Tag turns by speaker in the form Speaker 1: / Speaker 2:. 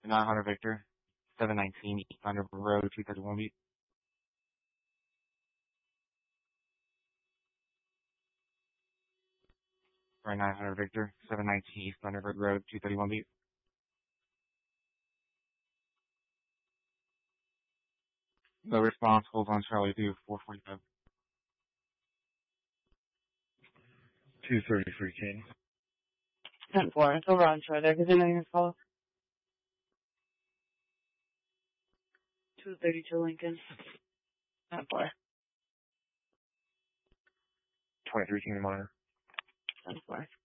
Speaker 1: 900 Victor, 719 East Thunder Road, 231 Beat. Right, 900 Victor, 719 East Thunderbird Road, 231 Beat. No response, hold on Charlie 2, 445.
Speaker 2: 233 King.
Speaker 3: 10-4, it's over on Charlie. Continuing your call. 232 Lincoln. 10-4.
Speaker 2: 23 King to monitor.
Speaker 3: 10-4.